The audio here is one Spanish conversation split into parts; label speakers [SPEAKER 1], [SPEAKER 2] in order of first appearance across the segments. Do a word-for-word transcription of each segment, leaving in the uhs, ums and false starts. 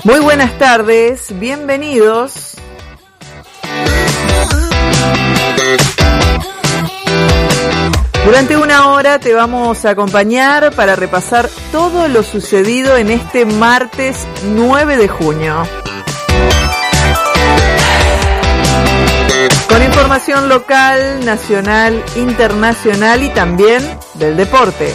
[SPEAKER 1] Muy buenas tardes, bienvenidos. Durante una hora te vamos a acompañar para repasar todo lo sucedido en este martes nueve de junio. Con información local, nacional, internacional y también del deporte.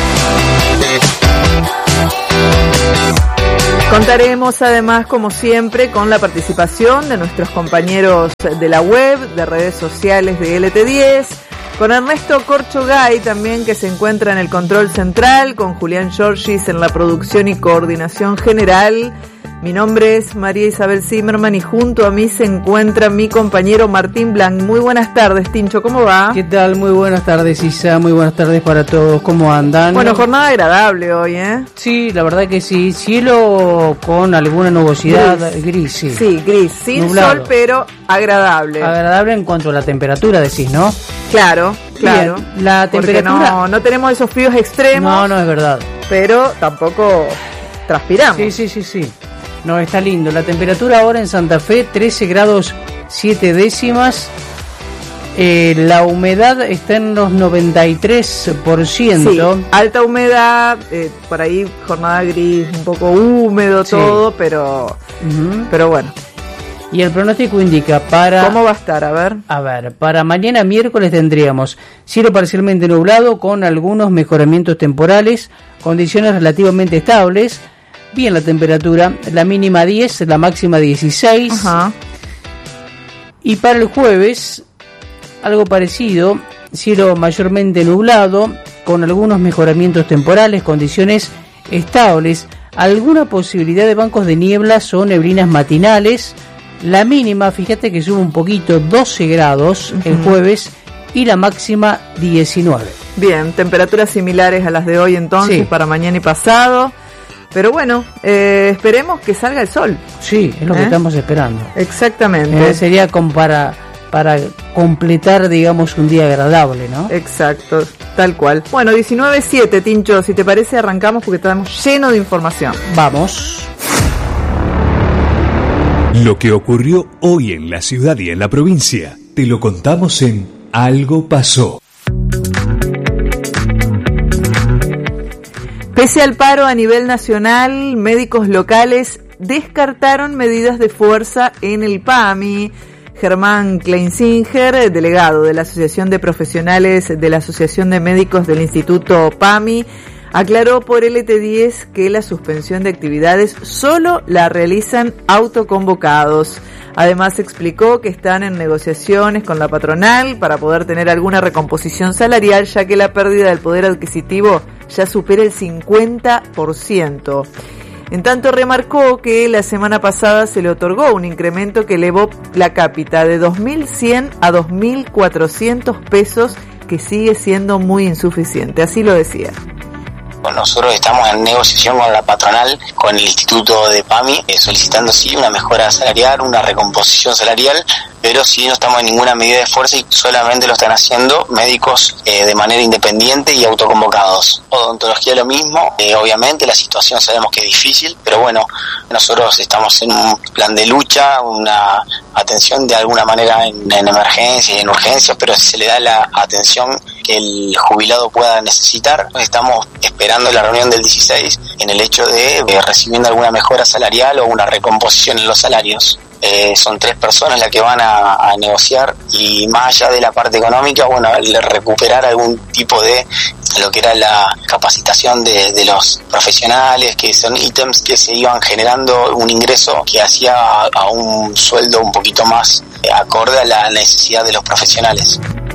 [SPEAKER 1] Contaremos además, como siempre, con la participación de nuestros compañeros de la web, de redes sociales de L T diez, con Ernesto Corchogay también, que se encuentra en el control central, con Julián Giorgis en la producción y coordinación general. Mi nombre es María Isabel Zimmerman y junto a mí se encuentra mi compañero Martín Blanc. Muy buenas tardes, Tincho, ¿cómo va?
[SPEAKER 2] ¿Qué tal? Muy buenas tardes, Isa, muy buenas tardes para todos, ¿cómo andan?
[SPEAKER 1] Bueno, jornada agradable hoy, ¿eh?
[SPEAKER 2] Sí, la verdad que sí, cielo con alguna nubosidad, gris, gris sí.
[SPEAKER 1] Sí, gris, sin nublado. Sol, pero agradable.
[SPEAKER 2] Agradable en cuanto a la temperatura, decís, ¿no?
[SPEAKER 1] Claro, claro.
[SPEAKER 2] Bien, la temperatura...
[SPEAKER 1] Porque no, no tenemos esos fríos extremos.
[SPEAKER 2] No, no es verdad.
[SPEAKER 1] Pero tampoco transpiramos.
[SPEAKER 2] Sí, sí, sí, sí. No, está lindo. La temperatura ahora en Santa Fe, trece grados siete décimas. Eh, la humedad está en los noventa y tres por ciento.
[SPEAKER 1] Sí, alta humedad, eh, por ahí jornada gris, un poco húmedo sí. todo, pero, uh-huh. pero bueno.
[SPEAKER 2] Y el pronóstico indica para...
[SPEAKER 1] ¿Cómo va a estar? A ver.
[SPEAKER 2] A ver, para mañana miércoles tendríamos cielo parcialmente nublado con algunos mejoramientos temporales, condiciones relativamente estables. Bien la temperatura, la mínima diez, la máxima dieciséis.
[SPEAKER 1] Ajá.
[SPEAKER 2] Y para el jueves, algo parecido, cielo mayormente nublado, con algunos mejoramientos temporales, condiciones estables, alguna posibilidad de bancos de nieblas o neblinas matinales. La mínima, fíjate que sube un poquito, doce grados uh-huh. el jueves, y la máxima diecinueve.
[SPEAKER 1] Bien, temperaturas similares a las de hoy entonces, sí. para mañana y pasado. Pero bueno, eh, esperemos que salga el sol.
[SPEAKER 2] Sí, es lo ¿Eh? que estamos esperando.
[SPEAKER 1] Exactamente.
[SPEAKER 2] Eh, sería como para, para completar, digamos, un día agradable, ¿no?
[SPEAKER 1] Exacto, tal cual. Bueno, diecinueve siete, Tincho, si te parece arrancamos porque estamos llenos de información.
[SPEAKER 2] Vamos.
[SPEAKER 3] Lo que ocurrió hoy en la ciudad y en la provincia, te lo contamos en Algo Pasó.
[SPEAKER 1] Pese al paro a nivel nacional, médicos locales descartaron medidas de fuerza en el P A M I. Germán Kleinsinger, delegado de la Asociación de Profesionales de la Asociación de Médicos del Instituto P A M I, aclaró por L T diez que la suspensión de actividades solo la realizan autoconvocados. Además explicó que están en negociaciones con la patronal para poder tener alguna recomposición salarial, ya que la pérdida del poder adquisitivo ya supera el cincuenta por ciento. En tanto, remarcó que la semana pasada se le otorgó un incremento que elevó la cápita de dos mil cien a dos mil cuatrocientos pesos, que sigue siendo muy insuficiente. Así lo decía.
[SPEAKER 4] Nosotros estamos en negociación con la patronal, con el Instituto de P A M I, eh, solicitando sí una mejora salarial, una recomposición salarial, pero sí no estamos en ninguna medida de fuerza y solamente lo están haciendo médicos eh, de manera independiente y autoconvocados. Odontología lo mismo, eh, obviamente la situación sabemos que es difícil, pero bueno, nosotros estamos en un plan de lucha, una atención de alguna manera en, en emergencia y en urgencia, pero se le da la atención que el jubilado pueda necesitar. Estamos esperando la reunión del dieciséis en el hecho de, de recibiendo alguna mejora salarial o una recomposición en los salarios. Eh, son tres personas las que van a, a negociar y más allá de la parte económica, bueno, el recuperar algún tipo de lo que era la capacitación de, de los profesionales, que son ítems que se iban generando un ingreso que hacía a, a un sueldo un poquito más acorde a la necesidad de los profesionales.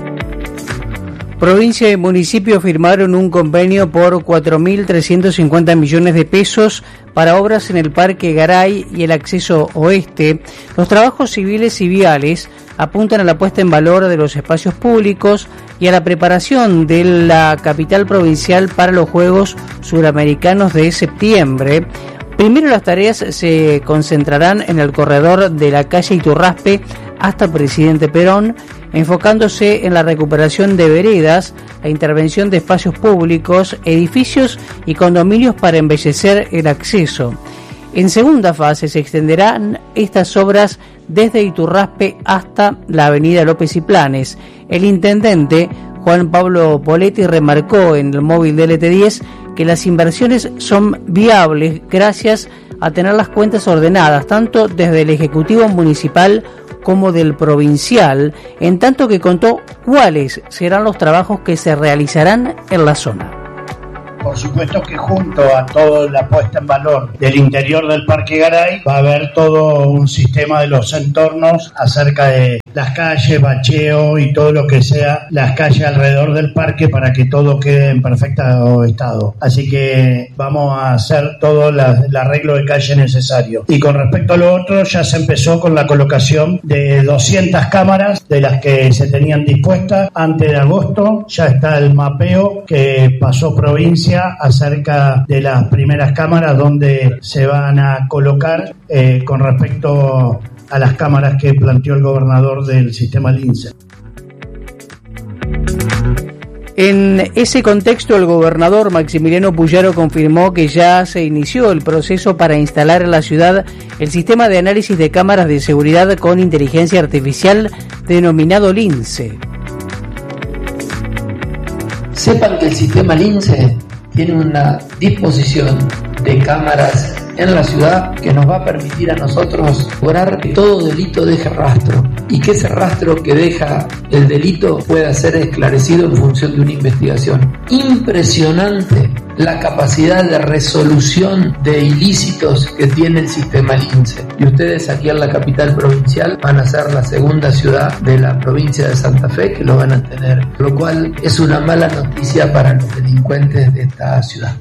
[SPEAKER 2] Provincia y municipio firmaron un convenio por cuatro mil trescientos cincuenta millones de pesos para obras en el Parque Garay y el acceso oeste. Los trabajos civiles y viales apuntan a la puesta en valor de los espacios públicos y a la preparación de la capital provincial para los Juegos Suramericanos de septiembre. Primero las tareas se concentrarán en el corredor de la calle Iturraspe hasta Presidente Perón, enfocándose en la recuperación de veredas, la intervención de espacios públicos, edificios y condominios para embellecer el acceso. En segunda fase se extenderán estas obras desde Iturraspe hasta la avenida López y Planes. El intendente Juan Pablo Poletti remarcó en el móvil de L T diez que las inversiones son viables gracias a tener las cuentas ordenadas, tanto desde el Ejecutivo Municipal como del Provincial, en tanto que contó cuáles serán los trabajos que se realizarán en la zona.
[SPEAKER 5] Por supuesto que junto a toda la puesta en valor del interior del Parque Garay va a haber todo un sistema de los entornos acerca de las calles, bacheo y todo lo que sea las calles alrededor del parque para que todo quede en perfecto estado. Así que vamos a hacer todo la, el arreglo de calle necesario. Y con respecto a lo otro, ya se empezó con la colocación de doscientas cámaras de las que se tenían dispuestas antes de agosto. Ya está el mapeo que pasó provincia acerca de las primeras cámaras donde se van a colocar eh, con respecto a las cámaras que planteó el gobernador del sistema Lince.
[SPEAKER 2] En ese contexto, el gobernador Maximiliano Puyaro confirmó que ya se inició el proceso para instalar en la ciudad el sistema de análisis de cámaras de seguridad con inteligencia artificial denominado Lince.
[SPEAKER 6] Sepan que el sistema Lince tiene una disposición de cámaras en la ciudad que nos va a permitir a nosotros lograr que todo delito deje rastro y que ese rastro que deja el delito pueda ser esclarecido en función de una investigación. Impresionante la capacidad de resolución de ilícitos que tiene el sistema Lince. Y ustedes aquí en la capital provincial van a ser la segunda ciudad de la provincia de Santa Fe que lo van a tener, lo cual es una mala noticia para los delincuentes de esta ciudad.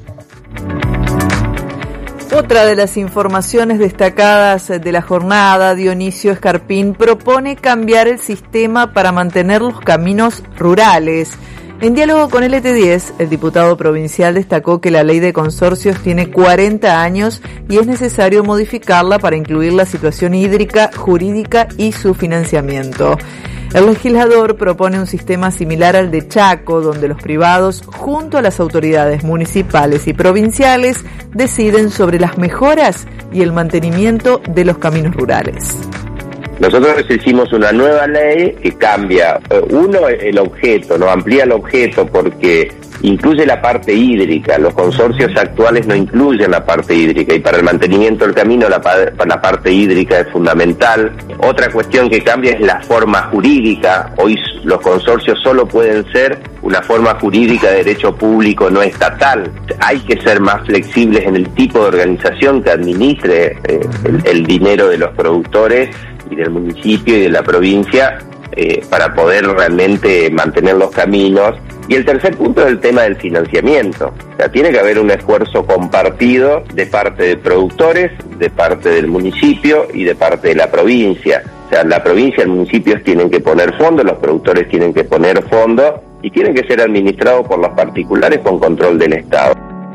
[SPEAKER 1] Otra de las informaciones destacadas de la jornada, Dionisio Escarpín propone cambiar el sistema para mantener los caminos rurales. En diálogo con L T diez, el diputado provincial destacó que la ley de consorcios tiene cuarenta años y es necesario modificarla para incluir la situación hídrica, jurídica y su financiamiento. El legislador propone un sistema similar al de Chaco, donde los privados, junto a las autoridades municipales y provinciales, deciden sobre las mejoras y el mantenimiento de los caminos rurales.
[SPEAKER 7] Nosotros hicimos una nueva ley que cambia, uno, el objeto, no amplía el objeto porque incluye la parte hídrica. Los consorcios actuales no incluyen la parte hídrica y para el mantenimiento del camino la, la parte hídrica es fundamental. Otra cuestión que cambia es la forma jurídica. Hoy los consorcios solo pueden ser una forma jurídica de derecho público no estatal. Hay que ser más flexibles en el tipo de organización que administre eh, el, el dinero de los productores y del municipio y de la provincia eh, para poder realmente mantener los caminos. Y el tercer punto es el tema del financiamiento. O sea, tiene que haber un esfuerzo compartido de parte de productores, de parte del municipio y de parte de la provincia. O sea, la provincia y los municipios tienen que poner fondos, los productores tienen que poner fondos y tienen que ser administrados por los particulares con control del Estado.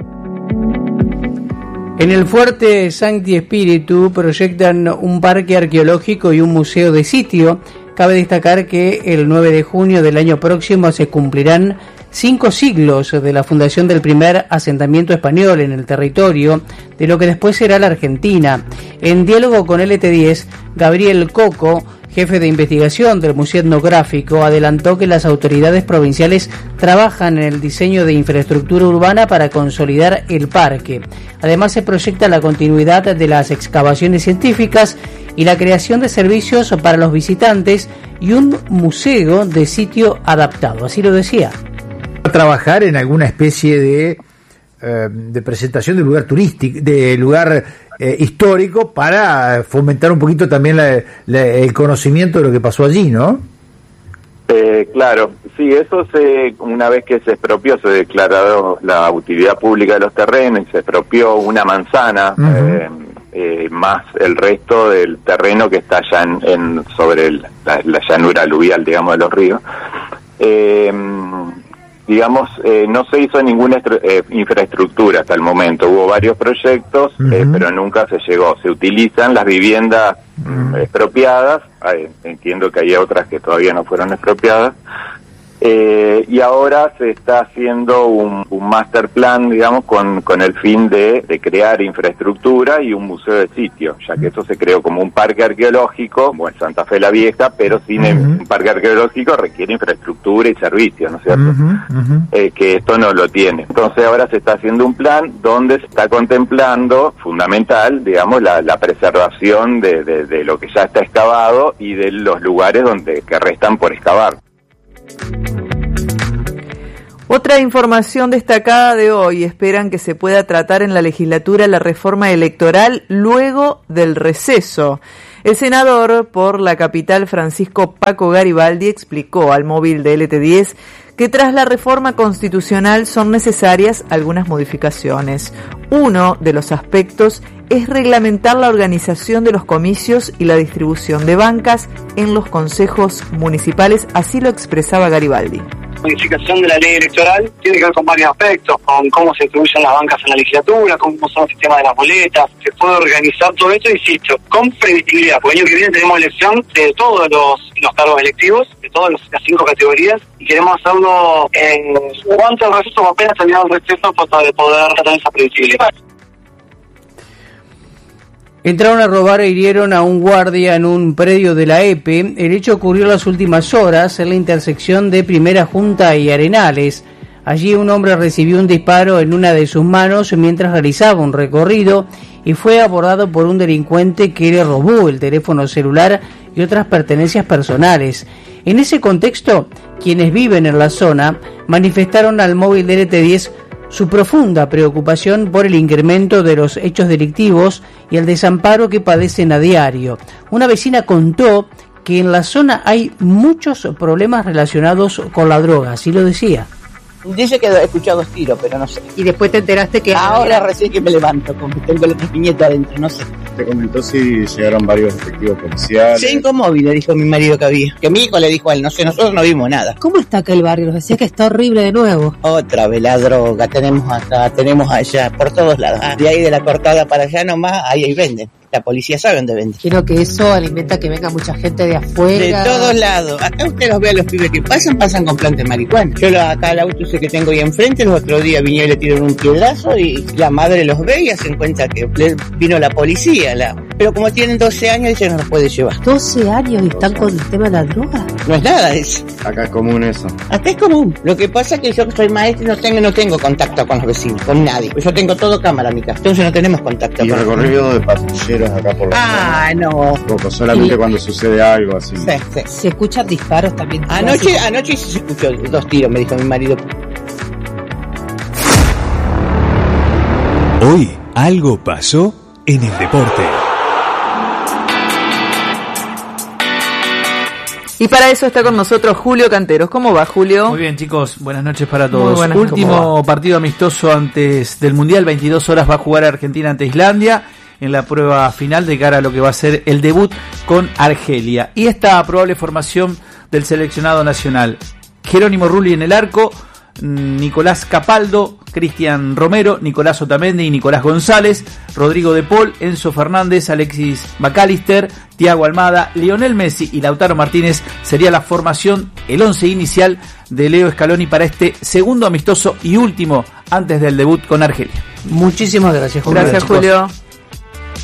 [SPEAKER 2] En el Fuerte Sancti Spiritu proyectan un parque arqueológico y un museo de sitio. Cabe destacar que el nueve de junio del año próximo se cumplirán cinco siglos de la fundación del primer asentamiento español en el territorio de lo que después será la Argentina. En diálogo con L T diez, Gabriel Coco, jefe de investigación del Museo Etnográfico, adelantó que las autoridades provinciales trabajan en el diseño de infraestructura urbana para consolidar el parque. Además, se proyecta la continuidad de las excavaciones científicas y la creación de servicios para los visitantes y un museo de sitio adaptado. Así lo decía.
[SPEAKER 8] Trabajar en alguna especie de, eh, de presentación de lugar turístico, de lugar eh, histórico para fomentar un poquito también la, la, el conocimiento de lo que pasó allí, ¿no?
[SPEAKER 9] Eh, claro, sí, eso se, una vez que se expropió, se declaró la utilidad pública de los terrenos y se expropió una manzana, uh-huh. eh, eh, más el resto del terreno que está allá en, en sobre el, la, la llanura aluvial, digamos, de los ríos. Eh, digamos, eh, no se hizo ninguna estru- eh, infraestructura hasta el momento. Hubo varios proyectos, uh-huh. eh, pero nunca se llegó. Se utilizan las viviendas uh-huh. expropiadas. Eh, entiendo que hay otras que todavía no fueron expropiadas. Eh, y ahora se está haciendo un, un master plan, digamos, con, con el fin de, de crear infraestructura y un museo de sitio, ya que eso se creó como un parque arqueológico, como en Santa Fe la Vieja, pero sin uh-huh. un parque arqueológico requiere infraestructura y servicios, ¿no es cierto? Uh-huh, uh-huh. Eh, que esto no lo tiene. Entonces ahora se está haciendo un plan donde se está contemplando, fundamental, digamos, la, la preservación de, de, de lo que ya está excavado y de los lugares donde que restan por excavar.
[SPEAKER 1] Otra información destacada de hoy: esperan que se pueda tratar en la legislatura la reforma electoral luego del receso. El senador por la capital, Francisco Paco Garibaldi, explicó al móvil de L T diez que tras la reforma constitucional son necesarias algunas modificaciones. Uno de los aspectos es reglamentar la organización de los comicios y la distribución de bancas en los consejos municipales, así lo expresaba Garibaldi.
[SPEAKER 10] La modificación de la ley electoral tiene que ver con varios aspectos, con cómo se distribuyen las bancas en la legislatura, cómo son el sistema de las boletas, se puede organizar todo esto, insisto, con previsibilidad, porque el año que viene tenemos elección de todos los, los cargos electivos, de todas los, las cinco categorías, y queremos hacerlo en cuanto al receso, apenas terminado el receso, para de poder tratar esa previsibilidad.
[SPEAKER 2] Entraron a robar e hirieron a un guardia en un predio de la E P E. El hecho ocurrió en las últimas horas en la intersección de Primera Junta y Arenales. Allí un hombre recibió un disparo en una de sus manos mientras realizaba un recorrido y fue abordado por un delincuente que le robó el teléfono celular y otras pertenencias personales. En ese contexto, quienes viven en la zona manifestaron al móvil de L T diez su profunda preocupación por el incremento de los hechos delictivos y el desamparo que padecen a diario. Una vecina contó que en la zona hay muchos problemas relacionados con la droga, así lo decía.
[SPEAKER 11] Dice que escuchó dos tiros, pero no sé.
[SPEAKER 12] Y después te enteraste que...
[SPEAKER 11] Ahora recién que me levanto, como tengo la piñeta adentro, no sé.
[SPEAKER 13] ¿Te comentó si llegaron varios efectivos policiales?
[SPEAKER 11] Cinco móviles, dijo mi marido que había. Que mi hijo le dijo a él, no sé, nosotros no vimos nada.
[SPEAKER 12] ¿Cómo está acá el barrio? Nos decía que está horrible de nuevo.
[SPEAKER 11] Otra vez la droga, tenemos acá, tenemos allá, por todos lados. Ah, de ahí de la cortada para allá nomás, ahí, ahí venden. La policía sabe dónde vende.
[SPEAKER 12] Quiero que eso alimenta que venga mucha gente de afuera.
[SPEAKER 11] De todos lados. Acá usted los ve a los pibes que pasan, pasan con planta de marihuana. Yo acá el auto ese que tengo ahí enfrente, los otros días vinieron y le tiraron un piedrazo y la madre los ve y hacen cuenta que vino la policía. La... Pero como tienen doce años, dice no los puede llevar.
[SPEAKER 12] ¿doce años y están con el tema de la droga?
[SPEAKER 11] No es nada eso.
[SPEAKER 13] Acá es común eso.
[SPEAKER 11] Acá es común. Lo que pasa es que yo que soy maestro no tengo, no tengo contacto con los vecinos, con nadie. Yo tengo todo cámara en mi casa. Entonces no tenemos contacto.
[SPEAKER 13] Y
[SPEAKER 11] con
[SPEAKER 13] recorrido de patrulleros acá por la
[SPEAKER 11] Ah, zona. No.
[SPEAKER 13] Poco, solamente y... cuando sucede algo así.
[SPEAKER 11] Sí, sí.
[SPEAKER 12] Se escuchan disparos también.
[SPEAKER 11] Anoche, anoche sí se escuchó dos tiros, me dijo mi marido.
[SPEAKER 3] Hoy algo pasó en el deporte.
[SPEAKER 1] Y para eso está con nosotros Julio Canteros. ¿Cómo va, Julio?
[SPEAKER 14] Muy bien, chicos. Buenas noches para todos.
[SPEAKER 1] Buenas,
[SPEAKER 14] Último partido amistoso antes del Mundial. veintidós horas va a jugar Argentina ante Islandia en la prueba final de cara a lo que va a ser el debut con Argelia. Y esta probable formación del seleccionado nacional: Jerónimo Rulli en el arco, Nicolás Capaldo, Cristian Romero, Nicolás Otamendi y Nicolás González, Rodrigo de Paul, Enzo Fernández, Alexis McAllister, Thiago Almada, Lionel Messi y Lautaro Martínez. Sería la formación, el once inicial de Leo Scaloni para este segundo amistoso y último antes del debut con Argelia.
[SPEAKER 2] Muchísimas gracias, Julio.
[SPEAKER 1] Gracias, Julio.